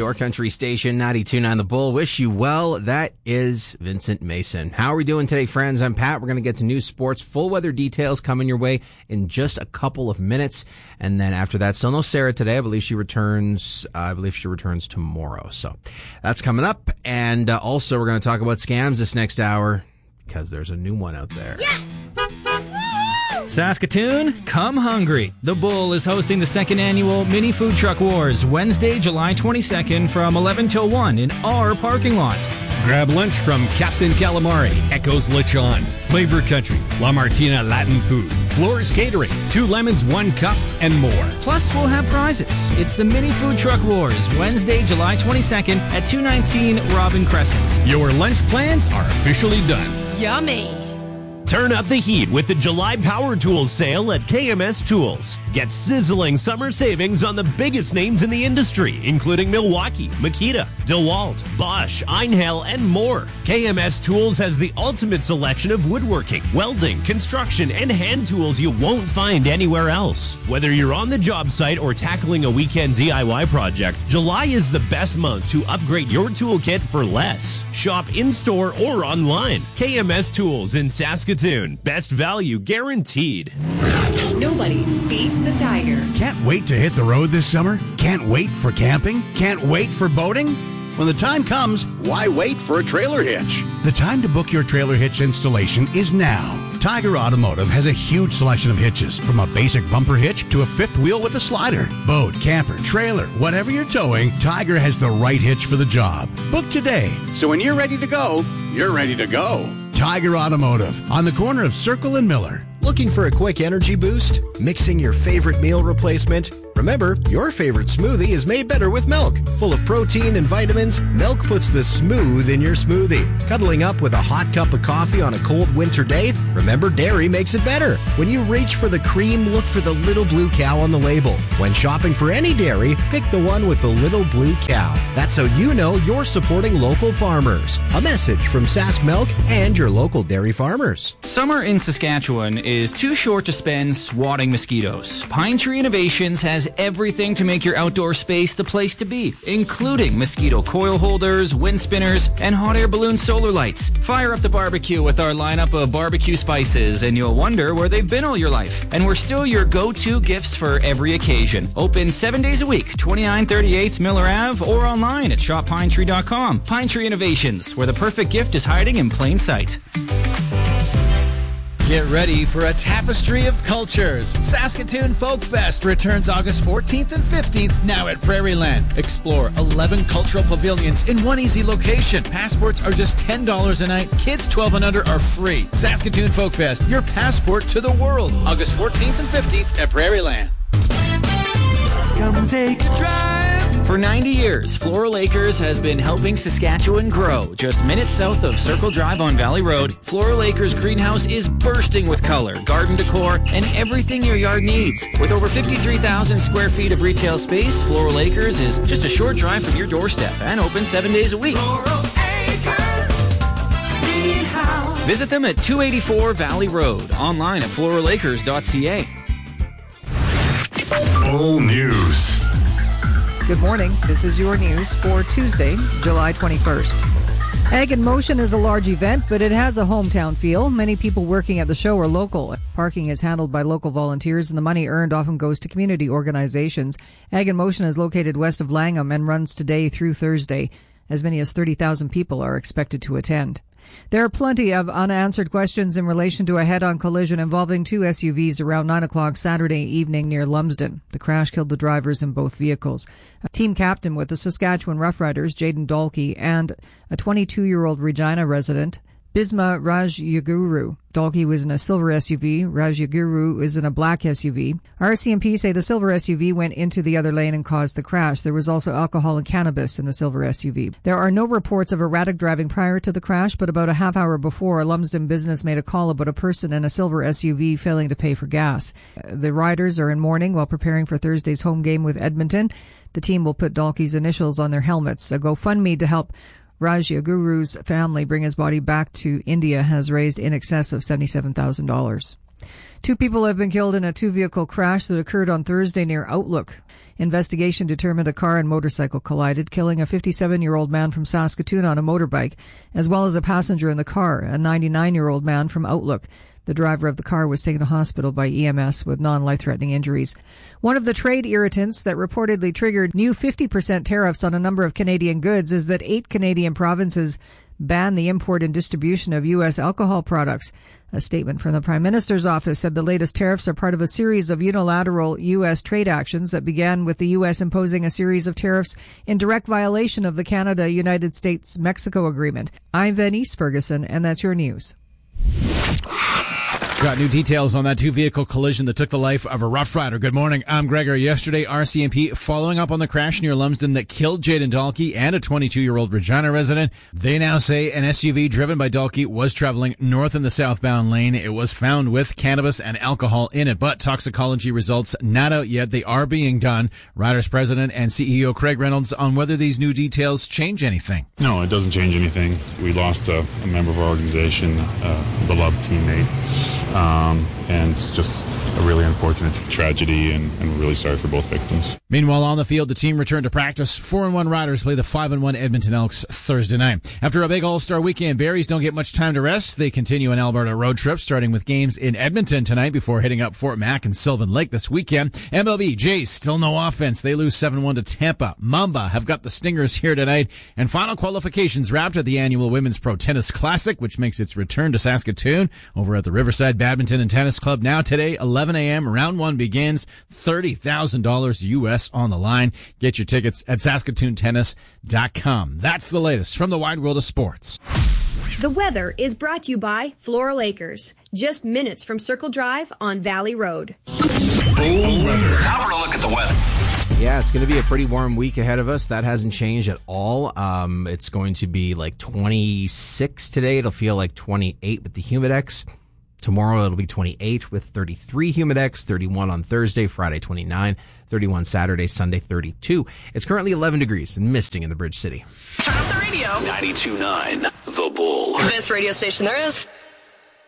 your country station, 92.9 The Bull. Wish you well. That is Vincent Mason. How are we doing today, friends? I'm Pat. We're going to get to news, sports, full weather details coming your way in just a couple of minutes. And then after that, still no Sarah today. I believe she returns tomorrow. So that's coming up. And also, we're going to talk about scams this next hour because there's a new one out there. Yes! Saskatoon, come hungry. The Bull is hosting the second annual Mini Food Truck Wars, Wednesday, July 22nd from 11 till 1 in our parking lot. Grab lunch from Captain Calamari, Echoes Lechon, Flavor Country, La Martina Latin Food, Floors Catering, 2 lemons, 1 cup, and more. Plus, we'll have prizes. It's the Mini Food Truck Wars, Wednesday, July 22nd at 219 Robin Crescent. Your lunch plans are officially done. Yummy! Turn up the heat with the July Power Tools sale at KMS Tools. Get sizzling summer savings on the biggest names in the industry, including Milwaukee, Makita, DeWalt, Bosch, Einhell, and more. KMS Tools has the ultimate selection of woodworking, welding, construction, and hand tools you won't find anywhere else. Whether you're on the job site or tackling a weekend DIY project, July is the best month to upgrade your toolkit for less. Shop in-store or online. KMS Tools in Saskatoon. Best value guaranteed. Nobody beats the Tiger. Can't wait to hit the road this summer? Can't wait for camping? Can't wait for boating? When the time comes, why wait for a trailer hitch? The time to book your trailer hitch installation is now. Tiger Automotive has a huge selection of hitches, from a basic bumper hitch to a fifth wheel with a slider. Boat, camper, trailer, whatever you're towing, Tiger has the right hitch for the job. Book today, so when you're ready to go, you're ready to go. Tiger Automotive, on the corner of Circle and Miller. Looking for a quick energy boost? Mixing your favorite meal replacement? Remember, your favorite smoothie is made better with milk. Full of protein and vitamins, milk puts the smooth in your smoothie. Cuddling up with a hot cup of coffee on a cold winter day? Remember, dairy makes it better. When you reach for the cream, look for the little blue cow on the label. When shopping for any dairy, pick the one with the little blue cow. That's how you know you're supporting local farmers. A message from Sask Milk and your local dairy farmers. Summer in Saskatchewan is too short to spend swatting mosquitoes. Pine Tree Innovations has everything to make your outdoor space the place to be, including mosquito coil holders, wind spinners, and hot air balloon solar lights. Fire up the barbecue with our lineup of barbecue spices, and you'll wonder where they've been all your life. And we're still your go-to gifts for every occasion. Open 7 days a week, 2938 Miller Ave, or online at shoppinetree.com. Pine Tree Innovations, where the perfect gift is hiding in plain sight. Get ready for a tapestry of cultures. Saskatoon Folk Fest returns August 14th and 15th, now at Prairieland. Explore 11 cultural pavilions in one easy location. Passports are just $10 a night. Kids 12 and under are free. Saskatoon Folk Fest, your passport to the world. August 14th and 15th at Prairieland. Come take a drive. For 90 years, Floral Acres has been helping Saskatchewan grow. Just minutes south of Circle Drive on Valley Road, Floral Acres greenhouse is bursting with color, garden decor, and everything your yard needs. With over 53,000 square feet of retail space, Floral Acres is just a short drive from your doorstep and open 7 days a week. Floral Acres Greenhouse. Visit them at 284 Valley Road, online at floralacres.ca. Full news. Good morning. This is your news for Tuesday, July 21st. Ag in Motion is a large event, but it has a hometown feel. Many people working at the show are local. Parking is handled by local volunteers, and the money earned often goes to community organizations. Ag in Motion is located west of Langham and runs today through Thursday. As many as 30,000 people are expected to attend. There are plenty of unanswered questions in relation to a head-on collision involving 2 SUVs around 9 o'clock Saturday evening near Lumsden. The crash killed the drivers in both vehicles. A team captain with the Saskatchewan Roughriders, Jaden Dalkey, and a 22-year-old Regina resident, Bisma Rajyaguru. Dalkey was in a silver SUV. Rajyaguru is in a black SUV. RCMP say the silver SUV went into the other lane and caused the crash. There was also alcohol and cannabis in the silver SUV. There are no reports of erratic driving prior to the crash, but about a half hour before, a Lumsden business made a call about a person in a silver SUV failing to pay for gas. The riders are in mourning while preparing for Thursday's home game with Edmonton. The team will put Dalkey's initials on their helmets. A GoFundMe to help Rajyaguru's family bring his body back to India has raised in excess of $77,000. 2 people have been killed in a 2-vehicle crash that occurred on Thursday near Outlook. Investigation determined a car and motorcycle collided, killing a 57-year-old man from Saskatoon on a motorbike, as well as a passenger in the car, a 99-year-old man from Outlook. The driver of the car was taken to hospital by EMS with non-life-threatening injuries. One of the trade irritants that reportedly triggered new 50% tariffs on a number of Canadian goods is that 8 Canadian provinces ban the import and distribution of U.S. alcohol products. A statement from the Prime Minister's office said the latest tariffs are part of a series of unilateral U.S. trade actions that began with the U.S. imposing a series of tariffs in direct violation of the Canada-United States-Mexico agreement. I'm Venice Ferguson, and that's your news. Got new details on that two-vehicle collision that took the life of a Rough Rider. Good morning. I'm Gregor. Yesterday, RCMP following up on the crash near Lumsden that killed Jaden Dalkey and a 22-year-old Regina resident. They now say an SUV driven by Dalkey was traveling north in the southbound lane. It was found with cannabis and alcohol in it, but toxicology results not out yet. They are being done. Riders President and CEO Craig Reynolds on whether these new details change anything. No, it doesn't change anything. We lost a member of our organization, a beloved teammate. And it's just a really unfortunate tragedy, and we're really sorry for both victims. Meanwhile, on the field, the team returned to practice. 4-1 Riders play the 5-1 Edmonton Elks Thursday night. After a big All-Star weekend, Berries don't get much time to rest. They continue an Alberta road trip, starting with games in Edmonton tonight before hitting up Fort Mac and Sylvan Lake this weekend. MLB, Jays still no offense. They lose 7-1 to Tampa. Mamba have got the Stingers here tonight. And final qualifications wrapped at the annual Women's Pro Tennis Classic, which makes its return to Saskatoon over at the Riverside Badminton and Tennis Club. Now today, 11 a.m., round one begins. $30,000 U.S. on the line. Get your tickets at SaskatoonTennis.com. That's the latest from the wide world of sports. The weather is brought to you by Floral Acres, just minutes from Circle Drive on Valley Road. Now we're going to look at the weather. Yeah, it's going to be a pretty warm week ahead of us. That hasn't changed at all. It's going to be like 26 today. It'll feel like 28 with the Humidex. Tomorrow it'll be 28 with 33 Humidex, 31 on Thursday, Friday 29, 31 Saturday, Sunday 32. It's currently 11 degrees and misting in the Bridge City. Turn up the radio. 92.9 The Bull. Best radio station there is.